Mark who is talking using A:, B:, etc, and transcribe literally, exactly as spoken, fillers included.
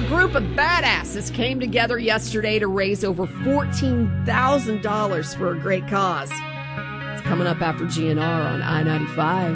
A: group of badasses came together yesterday to raise over fourteen thousand dollars for a great cause. It's coming up after G N R on I ninety-five.